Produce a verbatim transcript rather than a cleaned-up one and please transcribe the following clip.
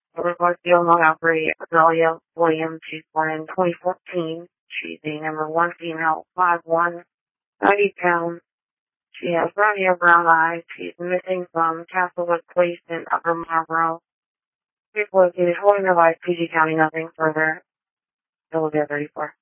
Report the Illinois operator Azalea Williams. She's born in twenty fourteen. She's a number one female, five one, ninety pounds. She has brown hair, brown eyes. She's missing from Castlewood Place in Upper Marlboro. She's located holding the life, P G County, nothing further. Philadelphia thirty-four.